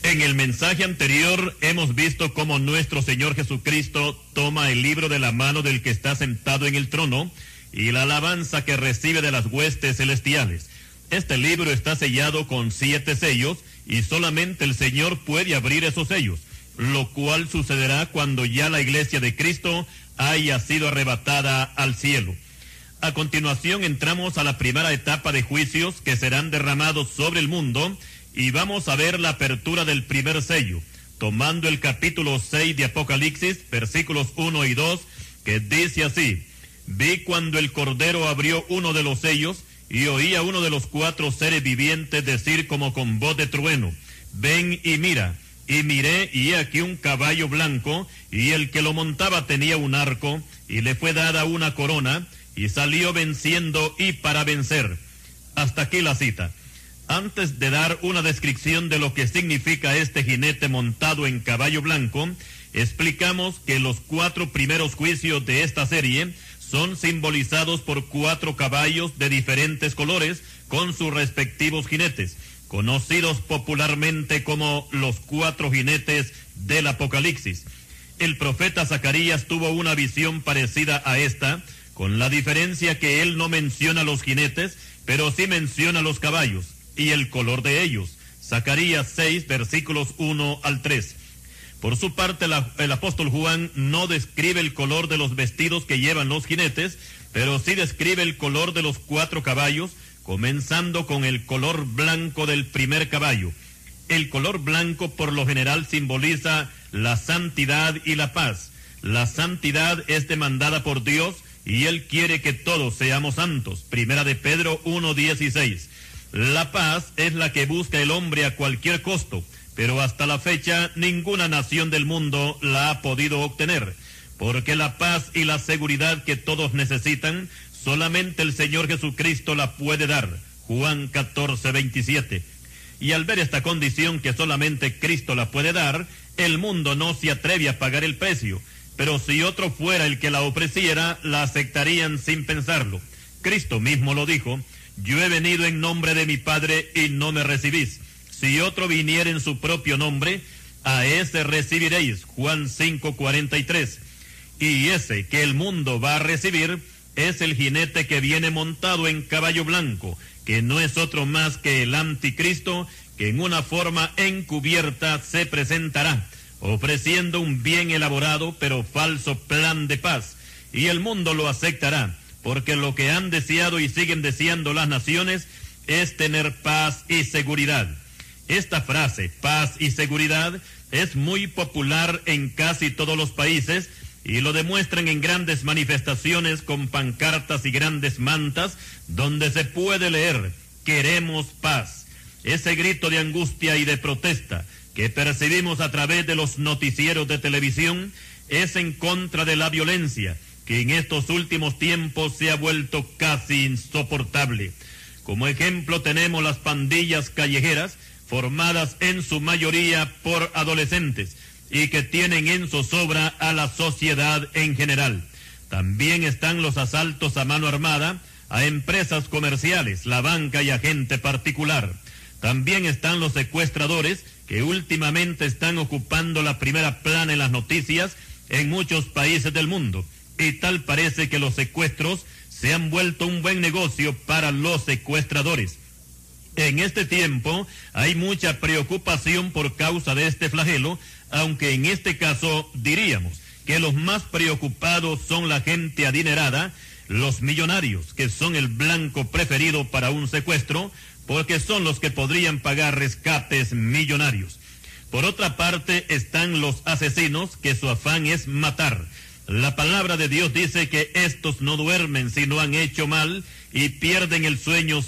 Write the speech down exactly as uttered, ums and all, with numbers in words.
En el mensaje anterior hemos visto cómo nuestro Señor Jesucristo toma el libro de la mano del que está sentado en el trono y la alabanza que recibe de las huestes celestiales. Este libro está sellado con siete sellos y solamente el Señor puede abrir esos sellos, lo cual sucederá cuando ya la iglesia de Cristo haya sido arrebatada al cielo. A continuación entramos a la primera etapa de juicios que serán derramados sobre el mundo y vamos a ver la apertura del primer sello, tomando el capítulo seis de Apocalipsis, versículos uno y dos, que dice así: vi cuando el Cordero abrió uno de los sellos y oí a uno de los cuatro seres vivientes decir como con voz de trueno: ven y mira. Y miré, y he aquí un caballo blanco, y el que lo montaba tenía un arco, y le fue dada una corona, y salió venciendo y para vencer. Hasta aquí la cita. Antes de dar una descripción de lo que significa este jinete montado en caballo blanco, explicamos que los cuatro primeros juicios de esta serie son simbolizados por cuatro caballos de diferentes colores con sus respectivos jinetes, conocidos popularmente como los cuatro jinetes del Apocalipsis. El profeta Zacarías tuvo una visión parecida a esta, con la diferencia que él no menciona los jinetes, pero sí menciona los caballos y el color de ellos. Zacarías seis, versículos uno al tres. Por su parte, la, el apóstol Juan no describe el color de los vestidos que llevan los jinetes, pero sí describe el color de los cuatro caballos, comenzando con el color blanco del primer caballo. El color blanco por lo general simboliza la santidad y la paz. La santidad es demandada por Dios y Él quiere que todos seamos santos. Primera de Pedro uno dieciséis. La paz es la que busca el hombre a cualquier costo, pero hasta la fecha ninguna nación del mundo la ha podido obtener, porque la paz y la seguridad que todos necesitan, solamente el Señor Jesucristo la puede dar. Juan catorce, veintisiete. Y al ver esta condición que solamente Cristo la puede dar, el mundo no se atreve a pagar el precio, pero si otro fuera el que la ofreciera, la aceptarían sin pensarlo. Cristo mismo lo dijo: yo he venido en nombre de mi Padre y no me recibís. Si otro viniera en su propio nombre, a ese recibiréis. Juan cinco, cuarenta y tres. Y ese que el mundo va a recibir es el jinete que viene montado en caballo blanco, que no es otro más que el anticristo, que en una forma encubierta se presentará, ofreciendo un bien elaborado pero falso plan de paz, y el mundo lo aceptará, porque lo que han deseado y siguen deseando las naciones es tener paz y seguridad. Esta frase, paz y seguridad, es muy popular en casi todos los países, y lo demuestran en grandes manifestaciones con pancartas y grandes mantas, donde se puede leer: queremos paz. Ese grito de angustia y de protesta que percibimos a través de los noticieros de televisión es en contra de la violencia, que en estos últimos tiempos se ha vuelto casi insoportable. Como ejemplo tenemos las pandillas callejeras, formadas en su mayoría por adolescentes, y que tienen en zozobra a la sociedad en general. También están los asaltos a mano armada a empresas comerciales, la banca y a gente particular. También están los secuestradores, que últimamente están ocupando la primera plana en las noticias en muchos países del mundo. Y tal parece que los secuestros se han vuelto un buen negocio para los secuestradores. En este tiempo hay mucha preocupación por causa de este flagelo, aunque en este caso diríamos que los más preocupados son la gente adinerada, los millonarios, que son el blanco preferido para un secuestro, porque son los que podrían pagar rescates millonarios. Por otra parte están los asesinos, que su afán es matar. La palabra de Dios dice que estos no duermen si no han hecho mal, y pierden el sueño